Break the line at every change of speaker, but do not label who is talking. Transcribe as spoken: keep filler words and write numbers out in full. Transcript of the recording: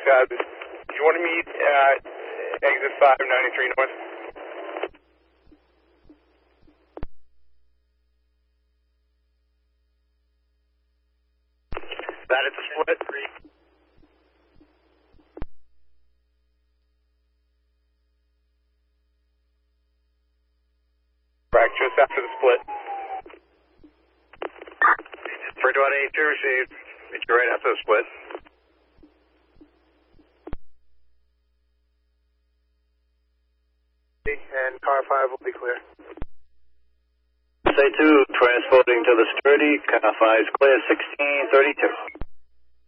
Uh, you want to meet at exit five ninety-three north? That is the split. Correct, just after the split. For twenty eighty-two received. Meet you right after the split. And car five will be clear.
Say two, transporting to the Sturdy, car five is clear, sixteen thirty-two.